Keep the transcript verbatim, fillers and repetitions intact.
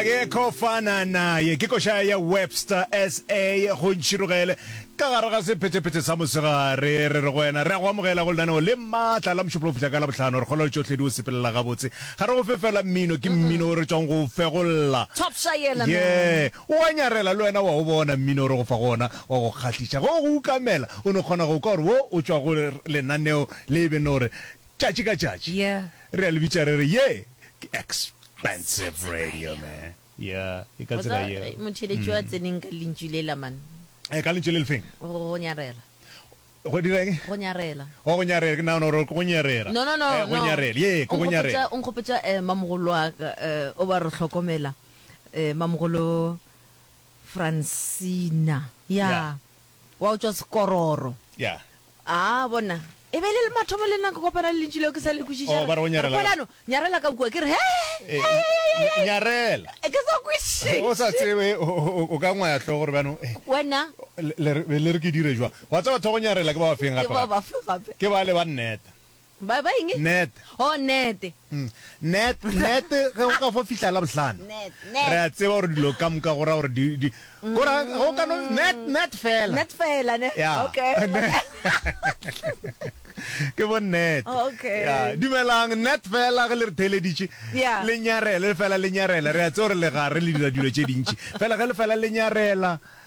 akekho fana naye ke koša ya Webster S A go ntšhirogele ka gare ga sephetephete sa mosegare re re go wena re go amogela go lenaneo le maatla la mošupolo fitlha ka la botlhano re kgolwa tsotlhe di o sepelela gabotse ga re go fefela mmino ke mmino o re tswang go fegolola top shayela ye o wa nyarela le wena wa o bona mmino o re go fa gona wa go kgatlhiša go go ukamela o ne kgona go ka gore wo o tswa go lenaneo le bene gore tšatši ka tšatši yeah re a le bitša re re ye expensive radio man yeah e ka tsela ye motheletši wa tseneng ka lentšu lela man e ka lentše le lefeng go nyarela go direng go nyarela go go nyarela ke naona gore go nyarela no no no go nyarela ye go nyarela o nkgopetša um mamogolo wa ka um o ba re hlokomela um mamogolo Francina ya wa o tswa sekororo ya a bona e be le mathomo le nna ka kopana le lentši leo ke sa le kwešiša Oh, ba re go nyarela. Polano, nyarela ka kua ke re he nyarela e ke sa kwešiše o sa tsebe o o ka ngwaya tlhogo gore banong wena le le re ke dire jwa wa tsa batho go nyarela ke ba ba feng ke ba gape bafe gape ke ba le ba net ba ba eng net oh nete Mm. net net ge o ka fo fihla la bohlano Net, re net. a tseba gore dilo ka moka gora gore di di gora go ka no net net fela net fela ne ya okay ke bo net Oh, okay. ya dumelang net fela ge le re theleditše Yeah. le nyarela le fela le nyarela re a tse gore le gare le dira dilo tše dintši fela ge le fela le nyarela